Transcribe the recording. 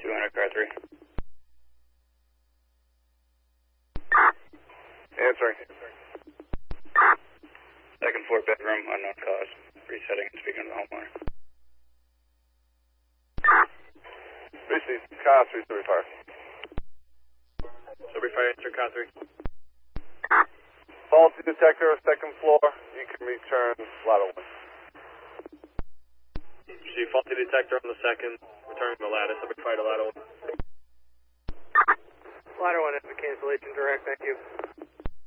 200, car 3. Answering. Second floor bedroom, unknown cause. Resetting and speaking to the homeowner. Received. Car 3, Silver Fire. Silver Fire, answer car 3. Faulty detector, second floor. You can return ladder 1. See faulty detector on the second. Returning the ladder. Silver Fire to ladder 1. Ladder 1 is the cancellation direct, thank you.